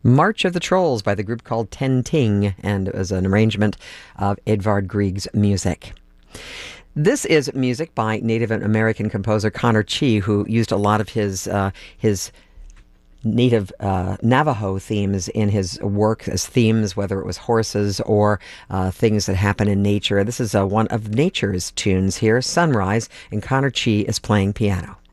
March of the Trolls by the group called Ten Ting, and it was an arrangement of Edvard Grieg's music. This is music by Native American composer Connor Chea, who used a lot of his native Navajo themes in his work as themes, whether it was horses or things that happen in nature. This is one of nature's tunes here, Sunrise, and Connor Chea is playing piano.